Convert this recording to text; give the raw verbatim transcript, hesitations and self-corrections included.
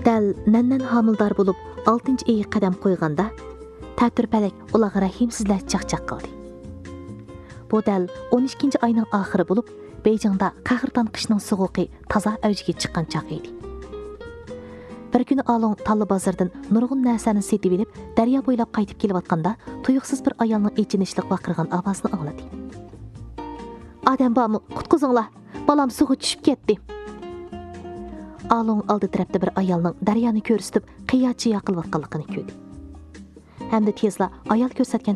Дәл нәннән хамылдар болып, алтынчы ейі қадам қойғанда, тәтір пәлек олаға рахимсізләр чақ-чақ қылды. Бұ дәл он ikkinchi айның ақыры болып, Бейжіңда қағыртан қышның сұғуқи таза әужіге шыққан чақ еді. Bir күні Алың Таллы базардан нұрғын нәрсәні сетіп еліп, дәрия бойлап қайтып келіп атқанда, тұйықсыз бір аялның ечінішілік вақырған авазını аңлады. Адам бамы, құтқызыңла, балам суға түшіп кетті. Алың алды тірәпті бір аялның дәрияны көрістіп, қиячы яқыл ватқалықыны көді. Әмді тезла аял көрсеткен